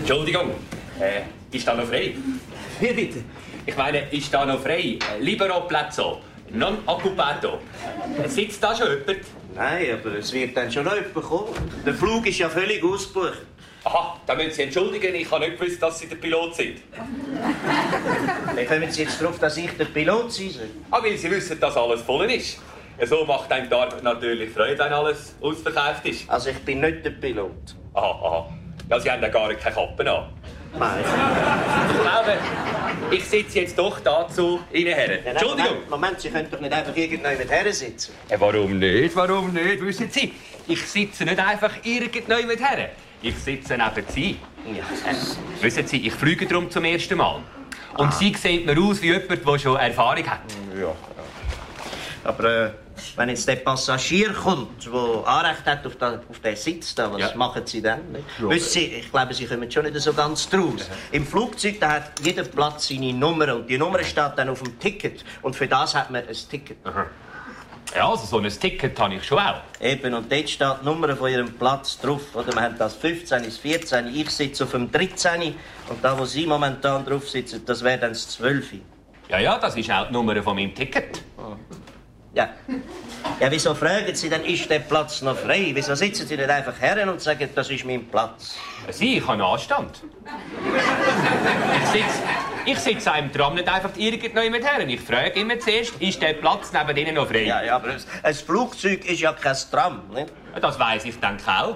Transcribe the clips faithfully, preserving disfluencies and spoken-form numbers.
Entschuldigung, äh, ist da noch frei? Wie bitte? Ich meine, ist da noch frei? Libero Plazzo, non occupato. Sitzt da schon jemand? Nein, aber es wird dann schon noch jemand kommen. Der Flug ist ja völlig ausgebucht. Aha, da müssen Sie entschuldigen, ich habe nicht gewusst, dass Sie der Pilot sind. Wie kommen Sie jetzt darauf, dass ich der Pilot sein soll? Ah, weil Sie wissen, dass alles voll ist. So macht einem die Arbeit natürlich Freude, wenn alles ausverkauft ist. Also ich bin nicht der Pilot. Aha, aha. Ja, Sie haben ja gar keine Kappe an. Nein. Ich glaube, ich sitze jetzt doch dazu Ihnen her. Ja, Entschuldigung. Moment, Moment, Sie können doch nicht einfach irgendjemand her sitzen. Äh, warum nicht? Warum nicht? Wissen Sie, ich sitze nicht einfach irgendjemand her. Ich sitze neben Sie. Ja. Äh, wissen Sie, ich fliege darum zum ersten Mal. Und ah. Sie sieht mir aus wie jemand, der schon Erfahrung hat. Ja, ja. Aber äh, wenn jetzt der Passagier kommt, der Anrecht hat auf, den, auf den Sitz, da, was ja. machen Sie dann? Ja. Wissen Sie, ich glaube, Sie kommen schon nicht so ganz draus. Ja. Im Flugzeug da hat jeder Platz seine Nummer und die Nummer steht dann auf dem Ticket. Und für das hat man ein Ticket. Aha. Ja, also so ein Ticket habe ich schon auch. Eben, und dort steht die Nummer von Ihrem Platz drauf. Oder wir haben das fünfzehn, das vierzehn, ich sitze auf dem dreizehn und da, wo Sie momentan drauf sitzen, das wäre dann das zwölf. Ja, ja, das ist auch die Nummer von meinem Ticket. Oh. Ja. Ja, wieso fragen Sie denn, ist der Platz noch frei? Wieso sitzen Sie nicht einfach her und sagen, das ist mein Platz? Sie, ich habe Anstand. Ich sitze, ich sitze im Tram nicht einfach irgendjemand her. Ich frage immer zuerst, ist der Platz neben Ihnen noch frei? Ja, ja, aber ein Flugzeug ist ja kein Tram, nicht? Das weiss ich, denke auch.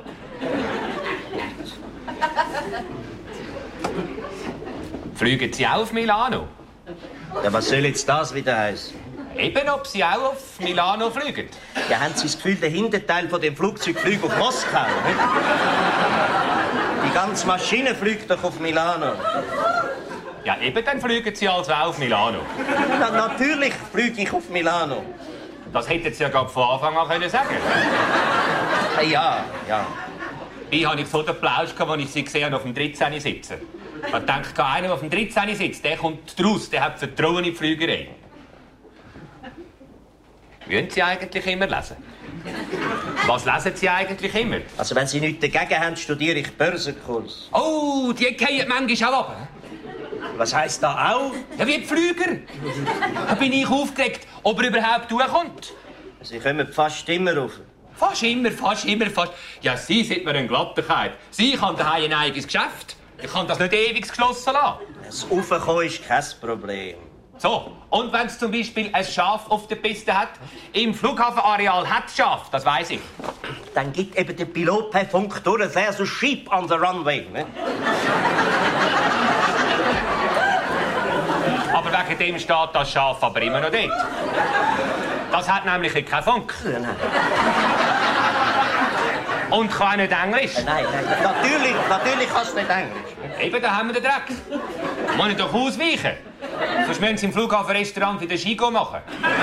Fliegen Sie auch auf Milano? Ja, was soll jetzt das wieder heißen? Eben, ob Sie auch auf Milano fliegen. Ja, haben Sie das Gefühl, der Hinterteil von dem Flugzeug fliegt auf Moskau, nicht? Die ganze Maschine fliegt doch auf Milano. Ja, eben, dann fliegen Sie also auch auf Milano. Na, natürlich fliege ich auf Milano. Das hätten Sie ja gerade von Anfang an können sagen. Ja, ja. Ich habe so den Plausch, als ich Sie gesehen habe, auf dem dreizehn sitzen. Ich dachte, einer, der auf dem dreizehn sitzt, der kommt raus, der hat Vertrauen in die Flügerei. Wollen Sie eigentlich immer lesen? Was lesen Sie eigentlich immer? Also, wenn Sie nichts dagegen haben, studiere ich Börsenkurs. Oh, die fallen manchmal auch ab. Was heisst da auch? Ja, wie die Flüger. Da bin ich aufgeregt, ob er überhaupt durchkommt. Sie kommen fast immer rauf. Fast immer, fast immer, fast. Ja, Sie sind mir eine Glattigkeit. Sie haben daheim ein eigenes Geschäft. Ich kann das nicht ewig geschlossen lassen. Das Raufkommen ist kein Problem. So, und wenn es zum Beispiel ein Schaf auf der Piste hat, im Flughafenareal hat es Schaf, das weiss ich. Dann gibt eben der Pilot per Funk durch, there's a sheep on the runway. Ne? Aber wegen dem steht das Schaf aber immer noch dort. Das hat nämlich keinen Funk. Ja, nein. Und kann auch nicht Englisch. Nein, nein, natürlich, natürlich kann es nicht Englisch. Eben, da haben wir den Dreck. Muss ich doch ausweichen. Sonst müssen Sie im Flughafenrestaurant wieder Ski machen.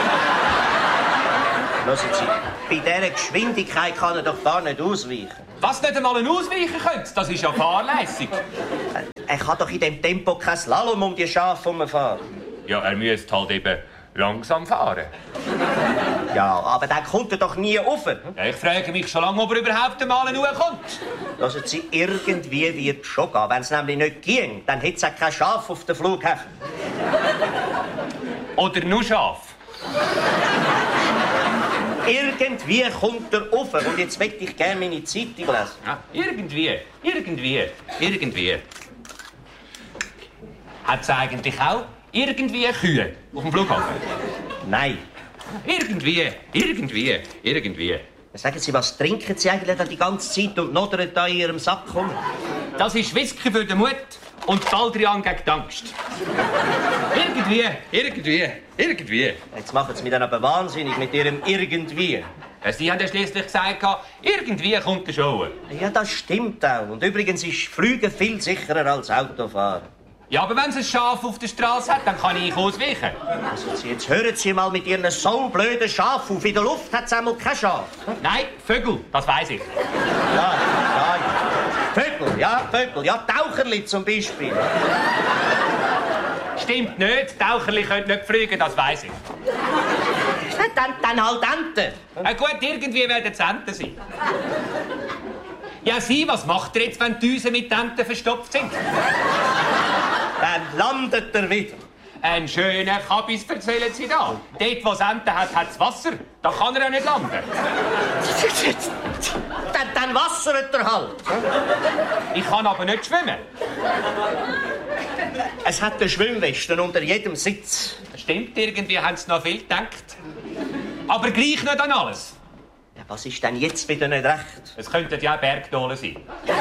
Hören Sie, bei dieser Geschwindigkeit kann er doch gar nicht ausweichen. Was nicht einmal ein Ausweichen könnt, das ist ja fahrlässig. Er kann doch in diesem Tempo kein Slalom um die Schafe herumfahren. Ja, er müsste halt eben langsam fahren. Ja, aber dann kommt er doch nie rauf. Ja, ich frage mich schon lange, ob er überhaupt einmal hochkommt. Hören Sie, irgendwie wird es schon gehen. Wenn es nämlich nicht ging, dann hätte es auch kein Schaf auf dem Flughafen. Oder nur Schaf. Irgendwie kommt er rauf. Und jetzt möchte ich gerne meine Zeitung lesen. Ja, irgendwie, irgendwie, irgendwie. Hat es eigentlich auch irgendwie Kühe auf dem Flughafen? Nein. Irgendwie, irgendwie, irgendwie. Sagen Sie, was trinken Sie eigentlich die ganze Zeit und nodern da in Ihrem Sack rum? Das ist Whisky für den Mut und Baldrian gegen die Angst. Irgendwie, irgendwie, irgendwie. Jetzt machen Sie mich dann aber wahnsinnig mit Ihrem irgendwie. Ja, Sie haben ja schliesslich gesagt, irgendwie kommt der Show. Ja, das stimmt auch. Und übrigens ist Fliegen viel sicherer als Autofahren. Ja, aber wenn es ein Schaf auf der Straße hat, dann kann ich ausweichen. Also, jetzt hören Sie mal mit Ihren so blöden Schaf auf. In der Luft hat es einmal kein Schaf. Nein, Vögel, das weiss ich. Ja, ja, ja. Vögel, ja, Vögel. Ja, Taucherli zum Beispiel. Stimmt nicht, Taucherli können nicht fliegen, das weiss ich. Dann, dann halt Enten. Ja, gut, irgendwie werden es Enten sein. Ja, Sie, was macht ihr jetzt, wenn die Düsen mit Enten verstopft sind? Dann landet er wieder. Einen schönen Kabis erzählen Sie da. Dort, wo es Enten hat, hat es Wasser. Da kann er ja nicht landen. dann, dann wassert er halt. Ich kann aber nicht schwimmen. Es hat eine Schwimmweste unter jedem Sitz. Stimmt, irgendwie haben Sie noch viel gedacht. Aber gleich nicht an alles. Ja, was ist denn jetzt wieder nicht recht? Es könnten ja auch Bergdolen sein.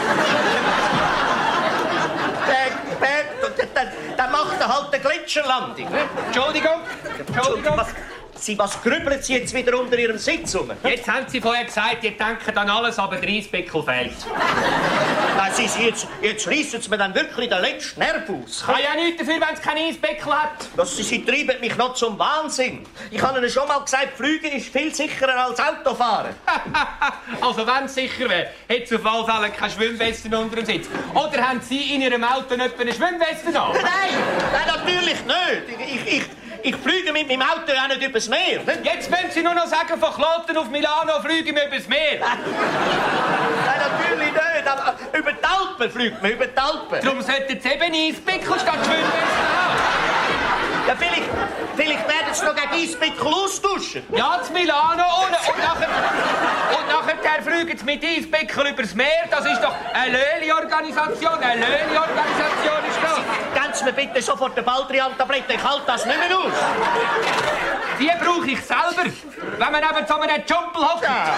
Berg, Berg, dann, dann macht er halt eine Gletscherlandung. Entschuldigung. Entschuldigung. Was, Sie, was grübeln Sie jetzt wieder unter Ihrem Sitz rum? Jetzt haben Sie vorher gesagt, ihr denkt an alles, aber der Eisbickel fehlt. Nein, Sie, Sie, jetzt, jetzt reissen Sie mir dann wirklich den letzten Nerv aus. Kann ja nichts dafür, wenn es keinen Eisbickel hat. Das, Sie, Sie treiben mich noch zum Wahnsinn. Ich habe Ihnen schon mal gesagt, Fliegen ist viel sicherer als Autofahren. Also wenn es sicher wäre, hätte es auf alle Fälle keine Schwimmwesten unter dem Sitz. Oder haben Sie in Ihrem Auto nicht eine Schwimmweste an? Nein, nein, natürlich nicht. Ich, ich, ich, ich fliege mit meinem Auto ja nicht übers Meer. Nicht? Jetzt müssen Sie nur noch sagen, von Kloten auf Milano fliegen wir übers Meer. Nein, natürlich nicht. Aber über die Alpen fliegt man, über die Alpen. Darum sollten Sie eben Eisbickel statt Schwimmwesten haben. Ja, vielleicht, vielleicht werden Sie noch gegen Eisbickel austauschen. Ja, zu Milano ohne. Und nachher, und nachher fliegen Sie mit Eisbickel übers Meer. Das ist doch eine Löli-Organisation. Eine Löli-Organisation ist das. Geben Sie mir bitte sofort eine Baldrian-Tablette. Ich halte das nicht mehr aus. Die brauche ich selber, wenn man eben zu einem Jumpel hockt. Ja.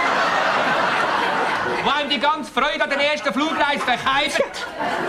Wo einem die ganze Freude an der ersten Flugreise verkeimt.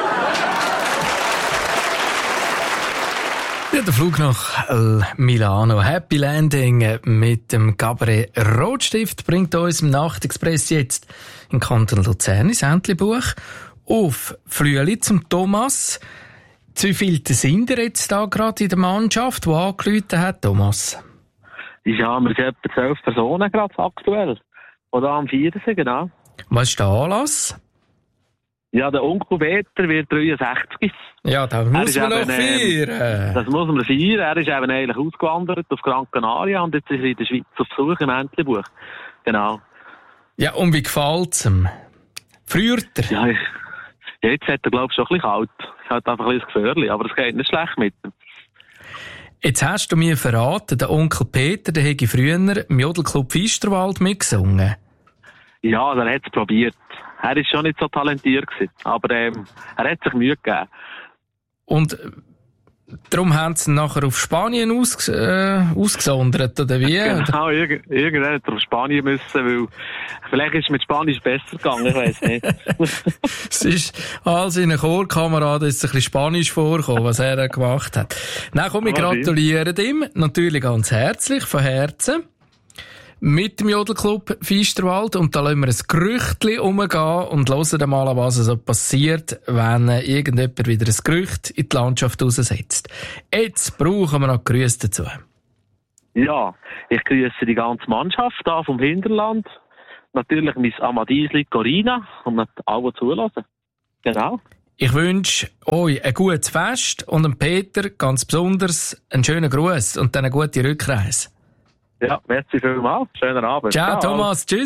Ja, der Flug nach Milano. Happy Landing mit dem Gabriel Rotstift bringt uns im Nachtexpress jetzt in Kanton Luzern ins Entlebuch auf Flüeli zum Thomas. Wie viele sind ihr jetzt da gerade in der Mannschaft, die angerufen hat, Thomas? Ja, wir sind etwa zwölf Personen gerade aktuell. Oder am Vieren, genau. Was ist der Anlass? Ja, der Onkel Peter wird dreiundsechzig. Ja, das muss man noch eben, feiern. Ähm, das muss man feiern. Er ist eben eigentlich ausgewandert auf Gran Canaria und jetzt ist er in der Schweiz auf Besuch im Entlebuch. Genau. Ja, und wie gefällt es ihm? Friert er? Ja, ich, ja, jetzt hat er, glaube ich, schon ein bisschen kalt. Ich habe einfach ein bisschen das Gefühl, aber es geht nicht schlecht mit ihm. Jetzt hast du mir verraten, der Onkel Peter, der hätte früher im Jodelclub Pfisterwald mitgesungen. Ja, er hat es probiert. Er war schon nicht so talentiert gewesen, aber ähm, er hat sich Mühe gegeben. Und darum haben sie ihn nachher auf Spanien aus, äh, ausgesondert, oder wie? Genau, irgend, irgendwann hat er auf Spanien müssen, weil vielleicht ist es mit Spanisch besser gegangen, ich weiss nicht. Es ist all seinen Chorkameraden ist ein bisschen Spanisch vorgekommen, was er gemacht hat. Dann komm, wir gratulieren ihm, natürlich ganz herzlich, von Herzen. Mit dem Jodelclub Pfisterwald. Und da lassen wir ein Gerüchtchen umgehen und hören mal, was so passiert, wenn irgendjemand wieder ein Gerücht in die Landschaft raussetzt. Jetzt brauchen wir noch Grüße dazu. Ja, ich grüße die ganze Mannschaft da vom Hinterland. Natürlich mein Amadiesli Corina und alle zulassen. Genau. Ich wünsche euch ein gutes Fest und dem Peter ganz besonders einen schönen Gruß und dann eine gute Rückreise. Ja, merci vielmals. Schönen Abend. Ciao, Ciao. Thomas. Tschüss.